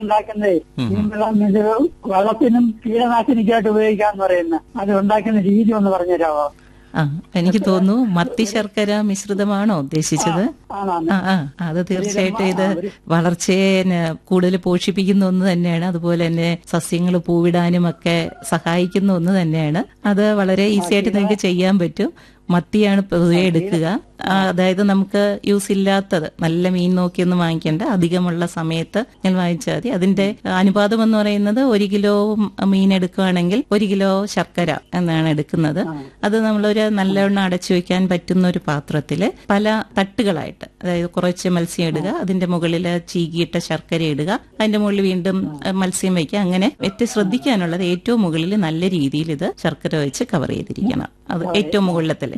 ഉണ്ടാക്കുന്നത് മീൻ വെള്ളം ഇത് വളത്തിനും കീടനാശിനിക്കായിട്ട് ഉപയോഗിക്കാന്ന് പറയുന്നത്, അത് ഉണ്ടാക്കുന്ന രീതി ഒന്ന് പറഞ്ഞുതരാമോ? എനിക്ക് തോന്നുന്നു മത്തി ശർക്കര മിശ്രിതമാണോ ഉദ്ദേശിച്ചത്? അത് തീർച്ചയായിട്ടും ഇത് വളർച്ചയെ കൂടുതൽ പോഷിപ്പിക്കുന്ന ഒന്ന് തന്നെയാണ്. അതുപോലെ തന്നെ സസ്യങ്ങൾ പൂവിടാനും ഒക്കെ സഹായിക്കുന്ന ഒന്ന് തന്നെയാണ്. അത് വളരെ ഈസി ആയിട്ട് നിങ്ങൾക്ക് ചെയ്യാൻ പറ്റും. മത്തിയാണ് പൊതുവെ എടുക്കുക. അതായത് നമുക്ക് യൂസ് ഇല്ലാത്തത് നല്ല മീൻ നോക്കിയൊന്നും വാങ്ങിക്കേണ്ട, അധികമുള്ള സമയത്ത് ഞാൻ വാങ്ങിച്ചാൽ മതി. അതിന്റെ അനുപാതം എന്ന് പറയുന്നത് 1 കിലോ മീൻ എടുക്കുകയാണെങ്കിൽ 1 കിലോ ശർക്കര എന്നാണ് എടുക്കുന്നത്. അത് നമ്മളൊരു നല്ലവണ്ണം അടച്ചു വെക്കാൻ പറ്റുന്ന ഒരു പാത്രത്തില് പല തട്ടുകളായിട്ട്, അതായത് കുറച്ച് മത്സ്യം ഇടുക, അതിന്റെ മുകളിൽ ചീകിയിട്ട ശർക്കര ഇടുക, അതിന്റെ മുകളിൽ വീണ്ടും മത്സ്യം വയ്ക്കുക. അങ്ങനെ ശ്രദ്ധിക്കാനുള്ളത് ഏറ്റവും മുകളിൽ നല്ല രീതിയിൽ ഇത് ശർക്കര വെച്ച് കവർ ചെയ്തിരിക്കണം. അത് ഏറ്റവും മുകളിലത്തില്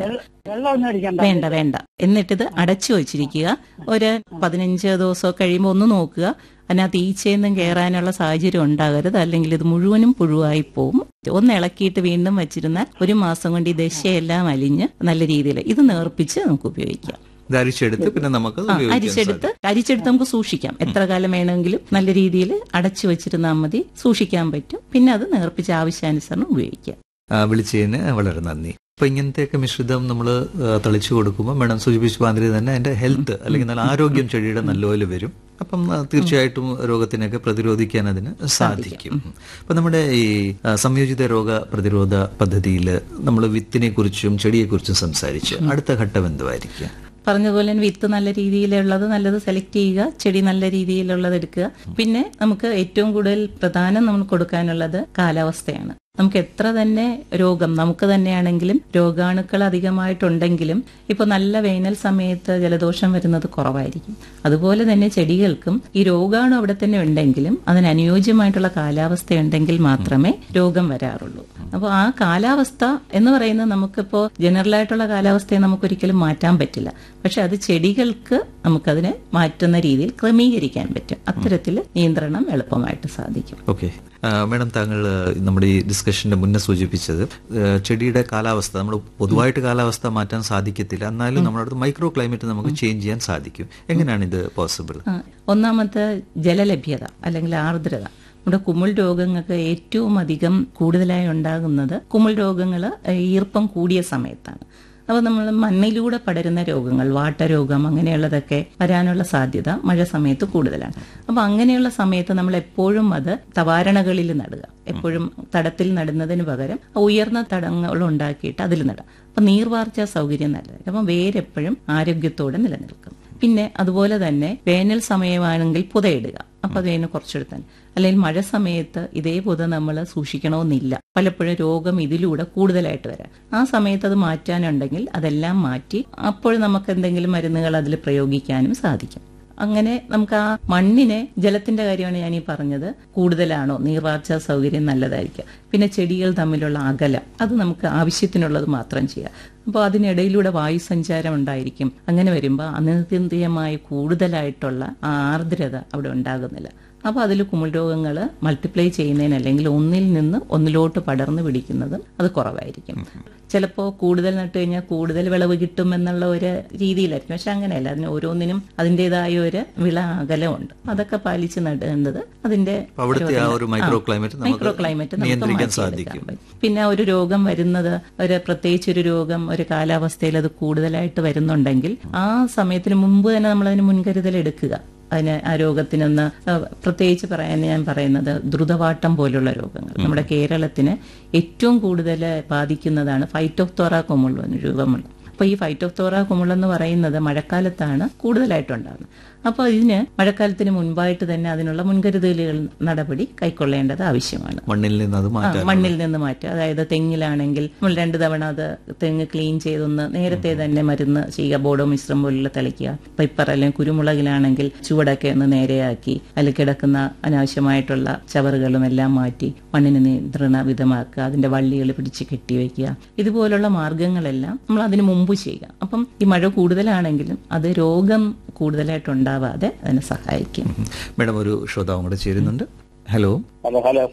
വേണ്ട വേണ്ട. എന്നിട്ടിത് അടച്ചു വെച്ചിരിക്കുക. ഒരു 15 ദിവസം കഴിയുമ്പോൾ ഒന്ന് നോക്കുക. അതിനകത്ത് ഈച്ചയൊന്നും കയറാനുള്ള സാഹചര്യം ഉണ്ടാകരുത്, അല്ലെങ്കിൽ ഇത് മുഴുവനും പുഴുവായി പോവും. ഒന്ന് ഇളക്കിയിട്ട് വീണ്ടും വെച്ചിരുന്നാൽ 1 മാസം കൊണ്ട് ഈ ദശയെല്ലാം അലിഞ്ഞ് നല്ല രീതിയിൽ ഇത് നേർപ്പിച്ച് നമുക്ക് ഉപയോഗിക്കാം. അരിച്ചെടുത്ത് പിന്നെ നമുക്ക് അരിച്ചെടുത്ത് നമുക്ക് സൂക്ഷിക്കാം. എത്ര കാലം വേണമെങ്കിലും നല്ല രീതിയിൽ അടച്ചു വെച്ചിരുന്നാൽ മതി, സൂക്ഷിക്കാൻ പറ്റും. പിന്നെ അത് നേർപ്പിച്ച് ആവശ്യാനുസരണം ഉപയോഗിക്കാം. വിളിച്ചതിന് വളരെ നന്ദി. അപ്പൊ ഇങ്ങനത്തെയൊക്കെ മിശ്രിതം നമ്മൾ തളിച്ചു കൊടുക്കുമ്പോൾ മേഡം സൂചിപ്പിച്ച മാതിരി തന്നെ അതിന്റെ ഹെൽത്ത് അല്ലെങ്കിൽ നല്ല ആരോഗ്യം ചെടിയുടെ നല്ലപോലെ വരും. അപ്പം തീർച്ചയായിട്ടും രോഗത്തിനൊക്കെ പ്രതിരോധിക്കാൻ അതിന് സാധിക്കും. അപ്പൊ നമ്മുടെ ഈ സംയോജിത രോഗ പ്രതിരോധ പദ്ധതിയിൽ നമ്മൾ വിത്തിനെ കുറിച്ചും ചെടിയെ കുറിച്ചും സംസാരിച്ച് അടുത്ത ഘട്ടം എന്തുവായിരിക്കും? പറഞ്ഞതുപോലെ വിത്ത് നല്ല രീതിയിലുള്ളത് നല്ലത് സെലക്ട് ചെയ്യുക, ചെടി നല്ല രീതിയിലുള്ളത് എടുക്കുക. പിന്നെ നമുക്ക് ഏറ്റവും കൂടുതൽ പ്രധാനം നമ്മൾ കൊടുക്കാനുള്ളത് കാലാവസ്ഥയാണ്. നമുക്ക് എത്ര തന്നെ രോഗം നമുക്ക് തന്നെയാണെങ്കിലും രോഗാണുക്കൾ അധികമായിട്ടുണ്ടെങ്കിലും ഇപ്പൊ നല്ല വേനൽ സമയത്ത് ജലദോഷം വരുന്നത് കുറവായിരിക്കും. അതുപോലെ തന്നെ ചെടികൾക്കും ഈ രോഗാണു അവിടെ തന്നെ ഉണ്ടെങ്കിലും അതിന് അനുയോജ്യമായിട്ടുള്ള കാലാവസ്ഥ ഉണ്ടെങ്കിൽ മാത്രമേ രോഗം വരാറുള്ളൂ. അപ്പോൾ ആ കാലാവസ്ഥ എന്ന് പറയുന്നത് നമുക്കിപ്പോ ജനറലായിട്ടുള്ള കാലാവസ്ഥയെ നമുക്കൊരിക്കലും മാറ്റാൻ പറ്റില്ല. പക്ഷെ അത് ചെടികൾക്ക് നമുക്കതിനെ മാറ്റുന്ന രീതിയിൽ ക്രമീകരിക്കാൻ പറ്റും. അത്തരത്തിൽ നിയന്ത്രണം എളുപ്പമായിട്ട് സാധിക്കും. ഓക്കെ മേഡം, താങ്കൾ നമ്മുടെ ഈ ഡിസ്കഷന്റെ മുന്നേ സൂചിപ്പിച്ചത് ചെടിയുടെ കാലാവസ്ഥ നമ്മൾ പൊതുവായിട്ട് കാലാവസ്ഥ മാറ്റാൻ സാധിക്കത്തില്ല, എന്നാലും നമ്മുടെ അടുത്ത് മൈക്രോ ക്ലൈമറ്റ് നമുക്ക് ചേഞ്ച് ചെയ്യാൻ സാധിക്കും. എങ്ങനെയാണ് ഇത് പോസിബിൾ? ഒന്നാമത്തെ ജലലഭ്യത അല്ലെങ്കിൽ ആർദ്രത. നമ്മുടെ കുമിൾ രോഗങ്ങൾക്ക് ഏറ്റവും അധികം കൂടുതലായി ഉണ്ടാകുന്നത് കുമിൾ രോഗങ്ങൾ ഈർപ്പം കൂടിയ സമയത്താണ്. അപ്പോൾ നമ്മൾ മണ്ണിലൂടെ പടരുന്ന രോഗങ്ങൾ, വാട്ടരോഗം അങ്ങനെയുള്ളതൊക്കെ വരാനുള്ള സാധ്യത മഴ സമയത്ത് കൂടുതലാണ്. അപ്പോൾ അങ്ങനെയുള്ള സമയത്ത് നമ്മൾ എപ്പോഴും അത് തവാരണകളിൽ നടുക. എപ്പോഴും തടത്തിൽ നടുന്നതിന് പകരം ഉയർന്ന തടങ്ങൾ ഉണ്ടാക്കിയിട്ട് അതിൽ നടുക. അപ്പം നീർവാർച്ച സൗകര്യം നല്ലതായിരിക്കും. അപ്പം വേരെപ്പോഴും ആരോഗ്യത്തോടെ നിലനിൽക്കും. പിന്നെ അതുപോലെ തന്നെ വേനൽ സമയമാണെങ്കിൽ പുതയിടുക. അപ്പൊ അതിന് കുറച്ചെടുത്താൽ, അല്ലെങ്കിൽ മഴ സമയത്ത് ഇതേ പുത നമ്മൾ സൂക്ഷിക്കണമെന്നില്ല. പലപ്പോഴും രോഗം ഇതിലൂടെ കൂടുതലായിട്ട് വരാം. ആ സമയത്ത് അത് മാറ്റാനുണ്ടെങ്കിൽ അതെല്ലാം മാറ്റി അപ്പോൾ നമുക്ക് എന്തെങ്കിലും മരുന്നുകൾ അതിൽ പ്രയോഗിക്കാനും സാധിക്കും. അങ്ങനെ നമുക്ക് ആ മണ്ണിനെ, ജലത്തിന്റെ കാര്യമാണ് ഞാൻ ഈ പറഞ്ഞത്, കൂടുതലാണോ നീർവാർച്ച സൗകര്യം നല്ലതായിരിക്കും. പിന്നെ ചെടികൾ തമ്മിലുള്ള അകലം അത് നമുക്ക് ആവശ്യത്തിനുള്ളത് മാത്രം ചെയ്യാം. അപ്പോൾ അതിനിടയിലൂടെ വായുസഞ്ചാരം ഉണ്ടായിരിക്കും. അങ്ങനെ വരുമ്പോൾ അനിയന്ത്രിതമായ കൂടുതലായിട്ടുള്ള ആർദ്രത അവിടെ ഉണ്ടാകുന്നില്ല. അപ്പോൾ അതിൽ കുമിൾ രോഗങ്ങൾ മൾട്ടിപ്ലൈ ചെയ്യുന്നതിന് അല്ലെങ്കിൽ ഒന്നിൽ നിന്ന് ഒന്നിലോട്ട് പടർന്നു പിടിക്കുന്നതും അത് കുറവായിരിക്കും. ചിലപ്പോൾ കൂടുതൽ നട്ടു കഴിഞ്ഞാൽ കൂടുതൽ വിളവ് കിട്ടും എന്നുള്ള ഒരു രീതിയിലായിരിക്കും. പക്ഷെ അങ്ങനെയല്ല, അതിന് ഓരോന്നിനും അതിൻ്റെതായ ഒരു വിള അകലമുണ്ട്. അതൊക്കെ പാലിച്ച് നടുന്നത് അതിന്റെ മൈക്രോ ക്ലൈമറ്റ് നമുക്ക് മാറ്റിയെടുക്കാൻ പറ്റും. പിന്നെ ഒരു രോഗം വരുന്നത്, പ്രത്യേകിച്ച് ഒരു രോഗം ഒരു കാലാവസ്ഥയിൽ അത് കൂടുതലായിട്ട് വരുന്നുണ്ടെങ്കിൽ ആ സമയത്തിന് മുമ്പ് തന്നെ നമ്മളതിന് മുൻകരുതൽ എടുക്കുക. അതിന് ആ രോഗത്തിനൊന്ന് പ്രത്യേകിച്ച് ഞാൻ പറയുന്നത് ദ്രുതവാട്ടം പോലുള്ള രോഗങ്ങൾ നമ്മുടെ കേരളത്തിന് ഏറ്റവും കൂടുതൽ ബാധിക്കുന്നതാണ് ഫൈറ്റോഫ്തോറ കുമിൾ രോഗമുള്ള. അപ്പോൾ ഈ ഫൈറ്റോഫ്തോറ കുമിൾ എന്ന് പറയുന്നത് മഴക്കാലത്താണ് കൂടുതലായിട്ടുണ്ടാകുന്നത്. അപ്പോൾ ഇതിന് മഴക്കാലത്തിന് മുൻപായിട്ട് തന്നെ അതിനുള്ള മുൻകരുതലുകൾ നടപടി കൈക്കൊള്ളേണ്ടത് ആവശ്യമാണ്. മണ്ണിൽ നിന്ന് മാറ്റുക. അതായത് തെങ്ങിലാണെങ്കിൽ നമ്മൾ 2 തവണ അത് തെങ്ങ് ക്ലീൻ ചെയ്തൊന്ന് നേരത്തെ തന്നെ മരുന്ന് ചെയ്യുക, ബോഡോ മിശ്രം പോലുള്ള തളിക്കുക. പെപ്പർ അല്ലെങ്കിൽ കുരുമുളകിലാണെങ്കിൽ ചുവടൊക്കെ ഒന്ന് നേരെയാക്കി അതിൽ കിടക്കുന്ന അനാവശ്യമായിട്ടുള്ള ചവറുകളും എല്ലാം മാറ്റി മണ്ണിന് നിയന്ത്രണ വിധമാക്കുക. അതിന്റെ വള്ളികൾ പിടിച്ച് കെട്ടിവെക്കുക. ഇതുപോലുള്ള മാർഗങ്ങളെല്ലാം നമ്മൾ അതിന് മുമ്പ് ചെയ്യുക. അപ്പം ഈ മഴ കൂടുതലാണെങ്കിലും അത് രോഗം കൂടുതലായിട്ടുണ്ടാവാതെ അതിനെ സഹായിക്കും. മേഡം, ഒരു ശ്രോതാവും കൂടെ ചേരുന്നുണ്ട്. ഹലോ. ഹലോ.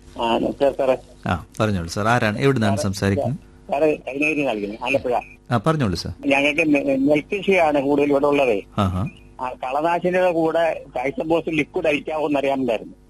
പറഞ്ഞോളൂ സാർ. ആരാണ്, എവിടുന്നാണ് സംസാരിക്കുന്നത്? ആലപ്പുഴ. പറഞ്ഞോളൂ സാർ. ഞങ്ങൾക്ക് നെൽകൃഷിയാണ് കൂടുതൽ ഇവിടെ ഉള്ളത്. കളനാശിനിയുടെ കൂടെ കാഴ്ചബോസ് ലിക്വിഡ് അടിക്കാവോന്ന് അറിയാമെന്നായിരുന്നു.